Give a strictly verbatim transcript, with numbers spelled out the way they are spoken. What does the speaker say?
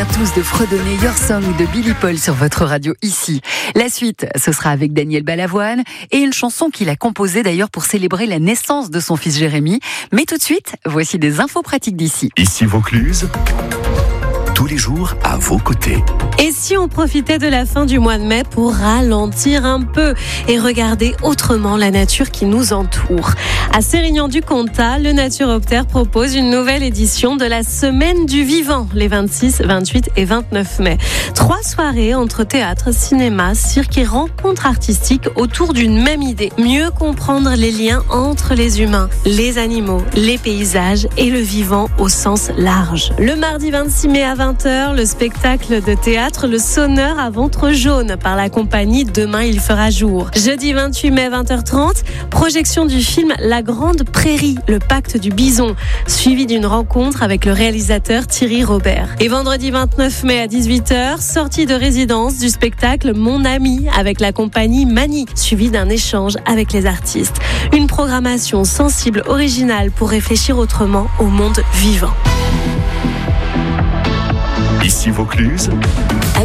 vient tous de fredonner Your Song de Billy Paul sur votre radio ici. La suite, ce sera avec Daniel Balavoine et une chanson qu'il a composée d'ailleurs pour célébrer la naissance de son fils Jérémy. Mais tout de suite, voici des infos pratiques d'ici. Ici Vaucluse, tous les jours à vos côtés. Et si on profitait de la fin du mois de mai pour ralentir un peu et regarder autrement la nature qui nous entoure? À Sérignan-du-Comtat, le Naturoptère propose une nouvelle édition de la Semaine du Vivant, les vingt-six, vingt-huit et vingt-neuf mai. Trois soirées entre théâtre, cinéma, cirque et rencontres artistiques autour d'une même idée. Mieux comprendre les liens entre les humains, les animaux, les paysages et le vivant au sens large. Le mardi vingt-six mai à vingt heures, le spectacle de théâtre Le Sonneur à ventre jaune par la compagnie Demain il fera jour. Jeudi vingt-huit mai vingt heures trente, projection du film La Grande Prairie, le pacte du bison, suivi d'une rencontre avec le réalisateur Thierry Robert. Et vendredi vingt-neuf mai à dix-huit heures, sortie de résidence du spectacle Mon Ami avec la compagnie Mani, suivi d'un échange avec les artistes. Une programmation sensible, originale pour réfléchir autrement au monde vivant. Ici Vaucluse,